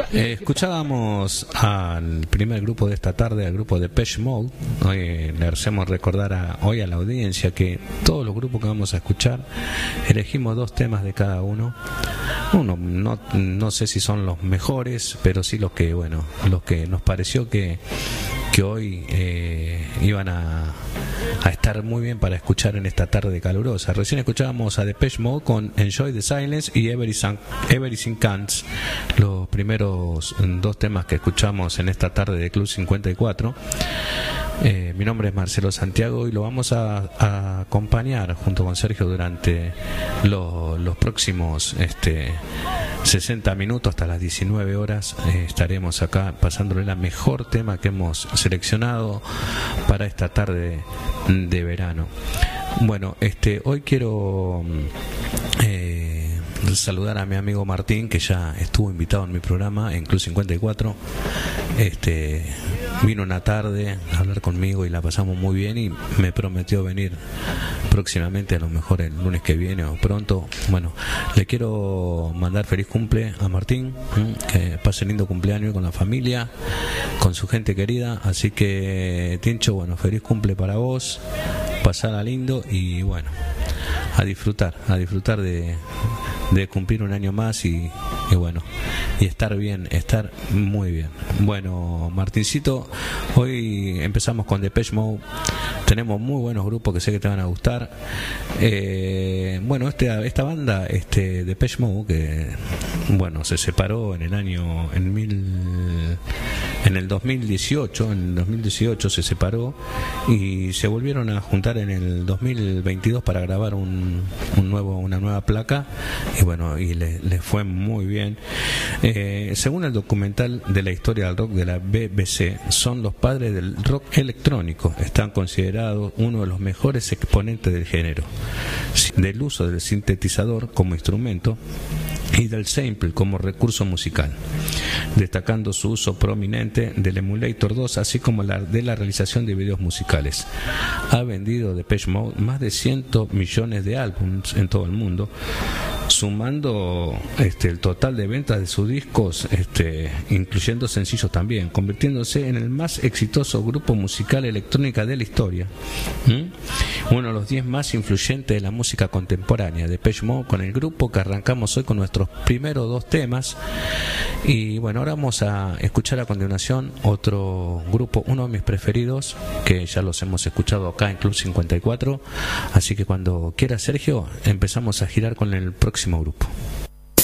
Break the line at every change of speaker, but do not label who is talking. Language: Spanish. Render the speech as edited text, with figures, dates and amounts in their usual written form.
Escuchábamos al primer grupo de esta tarde, al grupo de Depeche Mode. Hoy le hacemos recordar hoy a la audiencia que todos los grupos que vamos a escuchar elegimos dos temas de cada uno. Uno no sé si son los mejores, pero sí los que nos pareció que hoy iban a estar muy bien para escuchar en esta tarde calurosa. Recién escuchábamos a Depeche Mode con Enjoy the Silence y Everything Counts, los primeros dos temas que escuchamos en esta tarde de Club 54. Mi nombre es Marcelo Santiago y lo vamos a acompañar junto con Sergio durante los próximos 60 minutos hasta las 19 horas. Estaremos acá pasándole la mejor tema que hemos seleccionado para esta tarde de verano. Bueno, hoy quiero saludar a mi amigo Martín, que ya estuvo invitado en mi programa en Club 54. Vino una tarde a hablar conmigo y la pasamos muy bien y me prometió venir próximamente, a lo mejor el lunes que viene o pronto. Bueno, le quiero mandar feliz cumple a Martín, que pase lindo cumpleaños con la familia, con su gente querida. Así que, Tincho, bueno, feliz cumple para vos, pasala lindo y bueno, a disfrutar de cumplir un año más y bueno, y estar bien, estar muy bien. Bueno, Martincito, hoy empezamos con Depeche Mode. Tenemos muy buenos grupos que sé que te van a gustar. Bueno, esta banda, Depeche Mode, que bueno, se separó en el 2018. En el 2018 se separó y se volvieron a juntar en el 2022 para grabar una nueva placa, y bueno, y les fue muy bien. Según el documental de la historia del rock de la BBC, son los padres del rock electrónico. Están considerados uno de los mejores exponentes del género, del uso del sintetizador como instrumento y del sample como recurso musical, destacando su uso prominente del Emulator 2, así como de la realización de videos musicales. Ha vendido Depeche Mode más de 100 millones de álbumes en todo el mundo, sumando el total de ventas de sus discos, incluyendo sencillos también, convirtiéndose en el más exitoso grupo musical electrónica de la historia. Uno de los 10 más influyentes de la música contemporánea, Depeche Mode, con el grupo que arrancamos hoy con nuestros primeros dos temas. Y bueno, ahora vamos a escuchar a continuación otro grupo, uno de mis preferidos, que ya los hemos escuchado acá en Club 54. Así que cuando quiera, Sergio, empezamos a girar con el próximo grupo.